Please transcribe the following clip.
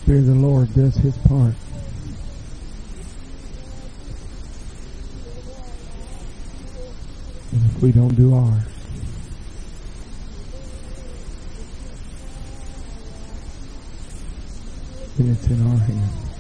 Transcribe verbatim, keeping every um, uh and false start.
Spirit of the Lord does His part. And if we don't do ours, then it's in our hands.